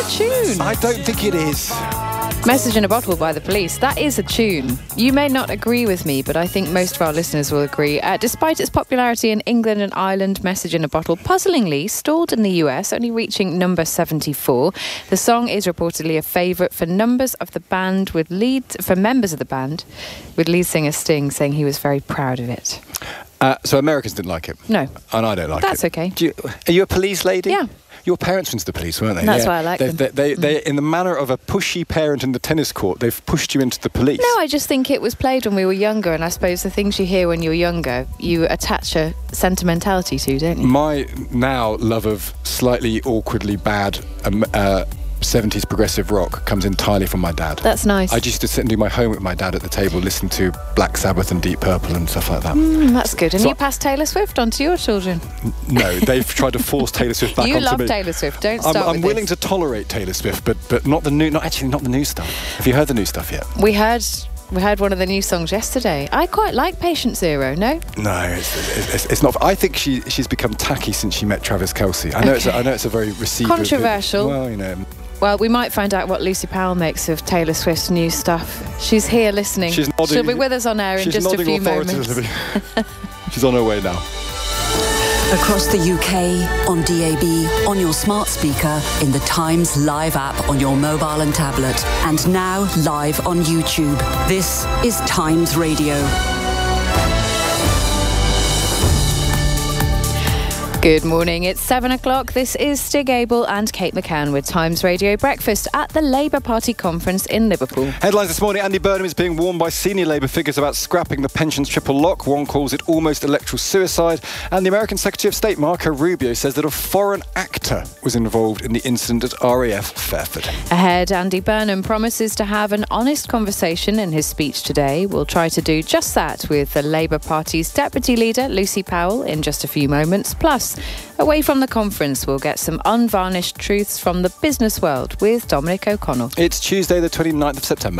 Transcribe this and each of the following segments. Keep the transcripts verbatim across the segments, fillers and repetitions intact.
a tune. I don't think it is. Message in a Bottle by The Police. That is a tune. You may not agree with me, but I think most of our listeners will agree. Uh, despite its popularity in England and Ireland, Message in a Bottle puzzlingly stalled in the U S, only reaching number seventy-four. The song is reportedly a favourite for numbers of the band, with lead for members of the band, with lead singer Sting saying he was very proud of it. Uh, so Americans didn't like it? No. And I don't like That's it. That's okay. Do you, are you a police lady? Yeah. Your parents went to the police, weren't they? That's yeah. why I like they, them. They, they, mm. they, in the manner of a pushy parent in the tennis court, they've pushed you into the police. No, I just think it was played when we were younger, and I suppose the things you hear when you're younger, you attach a sentimentality to, don't you? My now love of slightly awkwardly bad um, uh, seventies progressive rock comes entirely from my dad. That's nice. I used to sit and do my homework with my dad at the table, listen to Black Sabbath and Deep Purple and stuff like that. Mm, that's good. And so you pass Taylor Swift on to your children? No, they've tried to force Taylor Swift back you onto me. You love Taylor Swift. Don't start I'm, I'm with willing this. to tolerate Taylor Swift, but but not the new. Not actually not the new stuff. Have you heard the new stuff yet? We heard. We heard one of the new songs yesterday. I quite like Patient Zero, no? No, it's, it's, it's not. I think she she's become tacky since she met Travis Kelce. I know, okay. it's, a, I know it's a very received... Controversial. Well, you know... Well, we might find out what Lucy Powell makes of Taylor Swift's new stuff. She's here listening. She's nodding, She'll be with us on air in just a few moments. She's on her way now. Across the U K, on D A B, on your smart speaker, in the Times Live app on your mobile and tablet, and now live on YouTube. This is Times Radio. Good morning, it's seven o'clock. This is Stig Abel and Kate McCann with Times Radio Breakfast at the Labour Party conference in Liverpool. Headlines this morning, Andy Burnham is being warned by senior Labour figures about scrapping the pensions triple lock. One calls it almost electoral suicide. And the American Secretary of State, Marco Rubio, says that a foreign actor was involved in the incident at R A F Fairford. Ahead, Andy Burnham promises to have an honest conversation in his speech today. We'll try to do just that with the Labour Party's Deputy Leader, Lucy Powell, in just a few moments. Plus, away from the conference, we'll get some unvarnished truths from the business world with Dominic O'Connell. It's Tuesday, the twenty-ninth of September.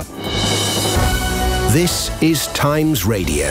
This is Times Radio.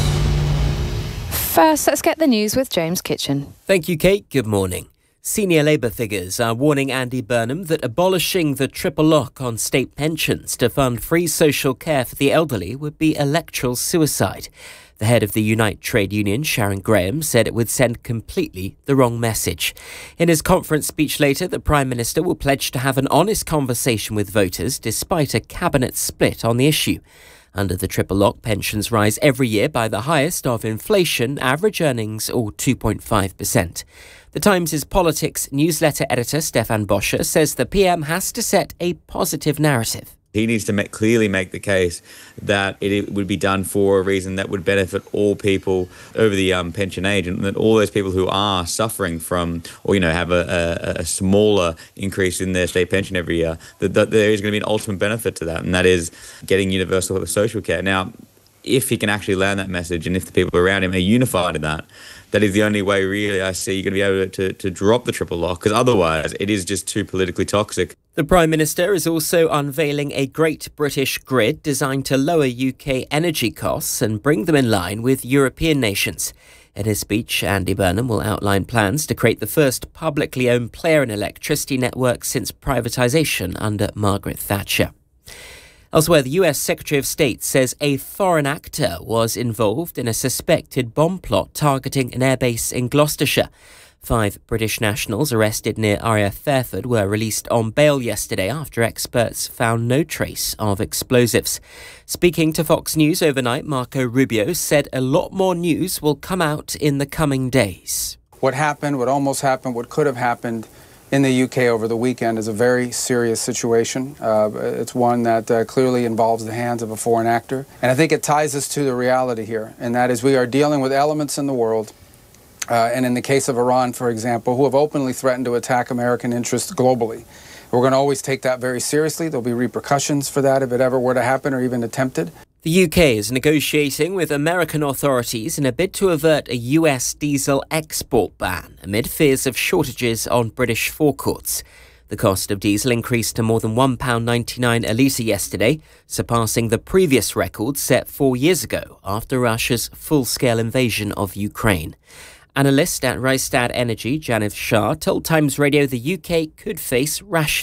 First, let's get the news with James Kitchen. Thank you, Kate. Good morning. Senior Labour figures are warning Andy Burnham that abolishing the triple lock on state pensions to fund free social care for the elderly would be electoral suicide. The head of the Unite Trade Union, Sharon Graham, said it would send completely the wrong message. In his conference speech later, the Prime Minister will pledge to have an honest conversation with voters despite a cabinet split on the issue. Under the triple lock, pensions rise every year by the highest of inflation, average earnings, or two point five percent. The Times' politics newsletter editor, Stefan Boscher, says the P M has to set a positive narrative. He needs to make, clearly make the case that it, it would be done for a reason that would benefit all people over the um, pension age, and that all those people who are suffering from, or, you know, have a, a, a smaller increase in their state pension every year, that, that there is going to be an ultimate benefit to that, and that is getting universal social care. Now, if he can actually land that message, and if the people around him are unified in that, that is the only way, really, I see you're going to be able to, to drop the triple lock, because otherwise it is just too politically toxic. The Prime Minister is also unveiling a Great British Grid designed to lower U K energy costs and bring them in line with European nations. In his speech, Andy Burnham will outline plans to create the first publicly owned player in electricity network since privatisation under Margaret Thatcher. Elsewhere, the U S Secretary of State says a foreign actor was involved in a suspected bomb plot targeting an airbase in Gloucestershire. Five British nationals arrested near R A F Fairford were released on bail yesterday after experts found no trace of explosives. Speaking to Fox News overnight, Marco Rubio said a lot more news will come out in the coming days. What happened, what almost happened, what could have happened in the U K over the weekend is a very serious situation. Uh, it's one that uh, clearly involves the hands of a foreign actor. And I think it ties us to the reality here, and that is we are dealing with elements in the world, uh, and in the case of Iran, for example, who have openly threatened to attack American interests globally. We're going to always take that very seriously. There'll be repercussions for that if it ever were to happen or even attempted. The U K is negotiating with American authorities in a bid to avert a U S diesel export ban amid fears of shortages on British forecourts. The cost of diesel increased to more than one pound ninety-nine a litre yesterday, surpassing the previous record set four years ago after Russia's full-scale invasion of Ukraine. Analyst at Rystad Energy, Janiv Shah, told Times Radio the U K could face rationing.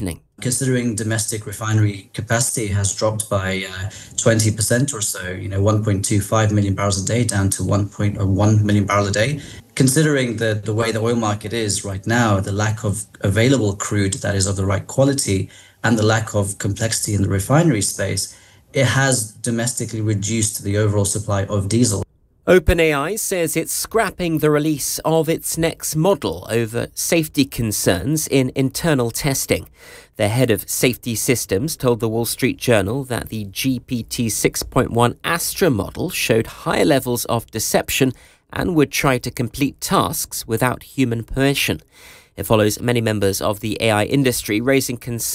considering domestic refinery capacity has dropped by uh, twenty percent or so, you know, one point two five million barrels a day down to one point one million barrel a day. Considering the, the way the oil market is right now, the lack of available crude that is of the right quality and the lack of complexity in the refinery space, it has domestically reduced the overall supply of diesel. OpenAI says it's scrapping the release of its next model over safety concerns in internal testing. The head of safety systems told the Wall Street Journal that the G P T six point one Astra model showed higher levels of deception and would try to complete tasks without human permission. It follows many members of the A I industry raising concerns